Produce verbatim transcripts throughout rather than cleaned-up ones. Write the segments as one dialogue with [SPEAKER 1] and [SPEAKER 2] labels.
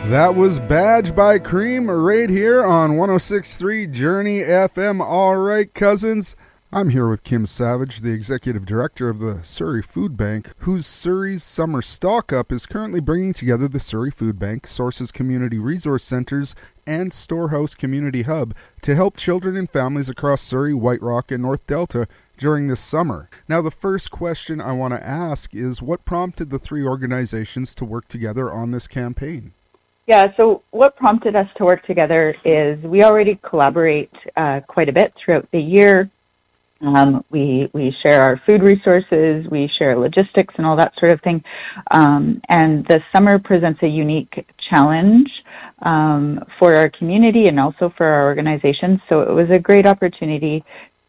[SPEAKER 1] That was Badge by Cream right here on one oh six point three Journey F M. All right, cousins. I'm here with Kim Savage, the Executive Director of the Surrey Food Bank, whose Surrey's Summer Stock Up is currently bringing together the Surrey Food Bank, Sources Community Resource Centres, and Storehouse Community Hub to help children and families across Surrey, White Rock, and North Delta during this summer. Now, the first question I want to ask is, what prompted the three organizations to work together on this campaign?
[SPEAKER 2] Yeah, so what prompted us to work together is we already collaborate uh, quite a bit throughout the year. Um, we we share our food resources, we share logistics and all that sort of thing. Um, and the summer presents a unique challenge um, for our community and also for our organization. So it was a great opportunity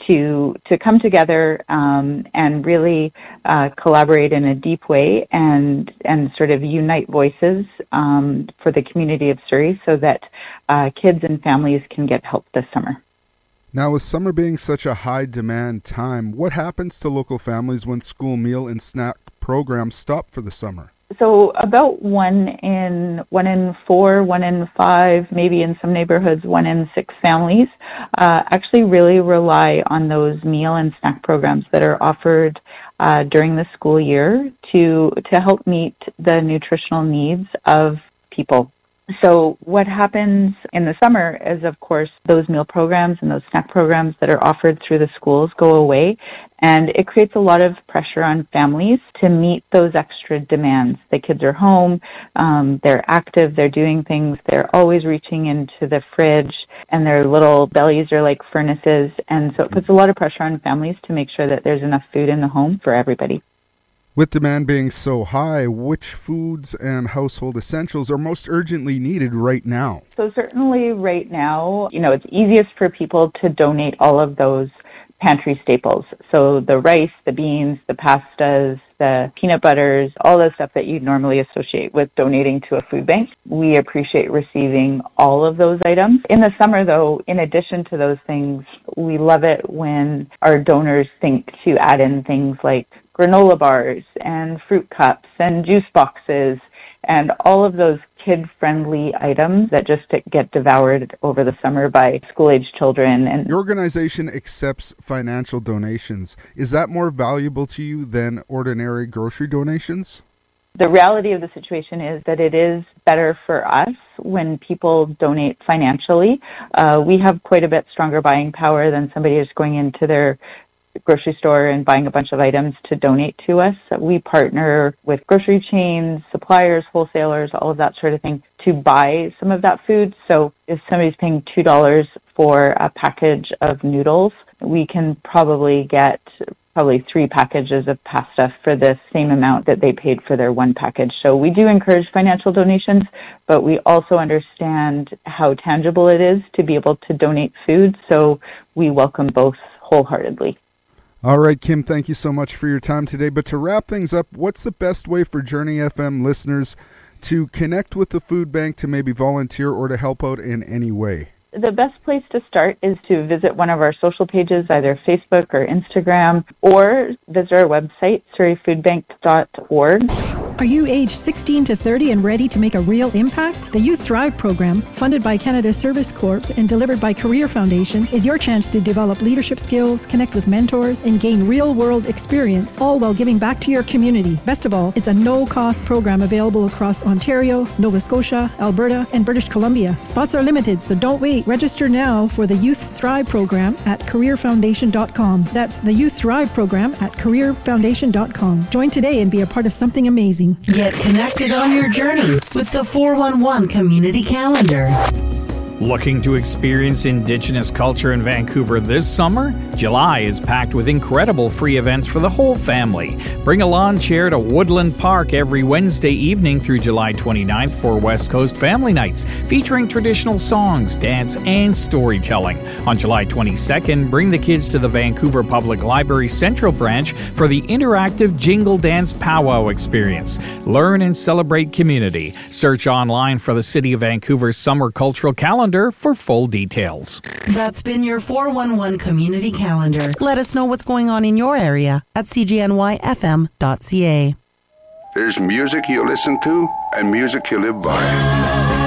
[SPEAKER 2] to to come together um, and really uh, collaborate in a deep way and and sort of unite voices um, for the community of Surrey so that uh, kids and families can get help this summer.
[SPEAKER 1] Now, with summer being such a high-demand time, what happens to local families when school meal and snack programs stop for the summer?
[SPEAKER 2] So about one in one in four, one in five, maybe in some neighborhoods, one in six families uh, actually really rely on those meal and snack programs that are offered uh, during the school year to to help meet the nutritional needs of people. So what happens in the summer is, of course, those meal programs and those snack programs that are offered through the schools go away, and it creates a lot of pressure on families to meet those extra demands. The kids are home, um, they're active, they're doing things, they're always reaching into the fridge, and their little bellies are like furnaces, and so it puts a lot of pressure on families to make sure that there's enough food in the home for everybody.
[SPEAKER 1] With demand being so high, which foods and household essentials are most urgently needed right now?
[SPEAKER 2] So certainly right now, you know, it's easiest for people to donate all of those pantry staples. So the rice, the beans, the pastas, the peanut butters, all the stuff that you'd normally associate with donating to a food bank. We appreciate receiving all of those items. In the summer, though, in addition to those things, we love it when our donors think to add in things like granola bars and fruit cups and juice boxes and all of those kid-friendly items that just get devoured over the summer by school-age children. And
[SPEAKER 1] your organization accepts financial donations. Is that more valuable to you than ordinary grocery donations?
[SPEAKER 2] The reality of the situation is that it is better for us when people donate financially. Uh, we have quite a bit stronger buying power than somebody who's going into their grocery store and buying a bunch of items to donate to us. We partner with grocery chains, suppliers, wholesalers, all of that sort of thing to buy some of that food. So if somebody's paying two dollars for a package of noodles, we can probably get probably three packages of pasta for the same amount that they paid for their one package. So we do encourage financial donations, but we also understand how tangible it is to be able to donate food. So we welcome both wholeheartedly.
[SPEAKER 1] All right, Kim, thank you so much for your time today. But to wrap things up, what's the best way for Journey F M listeners to connect with the food bank, to maybe volunteer or to help out in any way?
[SPEAKER 2] The best place to start is to visit one of our social pages, either Facebook or Instagram, or visit our website, surrey food bank dot org.
[SPEAKER 3] Are you age sixteen to thirty and ready to make a real impact? The Youth Thrive program, funded by Canada Service Corps and delivered by Career Foundation, is your chance to develop leadership skills, connect with mentors, and gain real-world experience, all while giving back to your community. Best of all, it's a no-cost program available across Ontario, Nova Scotia, Alberta, and British Columbia. Spots are limited, so don't wait. Register now for the Youth Thrive program at career foundation dot com. That's the Youth Thrive program at career foundation dot com. Join today and be a part of something amazing.
[SPEAKER 4] Get connected on your journey with the four one one Community Calendar.
[SPEAKER 5] Looking to experience Indigenous culture in Vancouver this summer? July is packed with incredible free events for the whole family. Bring a lawn chair to Woodland Park every Wednesday evening through July twenty-ninth for West Coast Family Nights, featuring traditional songs, dance, and storytelling. On July twenty-second, bring the kids to the Vancouver Public Library Central Branch for the interactive Jingle Dance Powwow experience. Learn and celebrate community. Search online for the City of Vancouver's Summer Cultural Calendar for full details.
[SPEAKER 4] That's been your four one one Community Calendar. Let us know what's going on in your area at c g n y f m dot c a.
[SPEAKER 6] There's music you listen to and music you live by.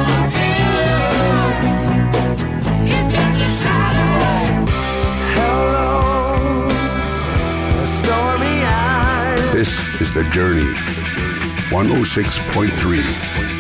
[SPEAKER 6] This is The Journey, one oh six point three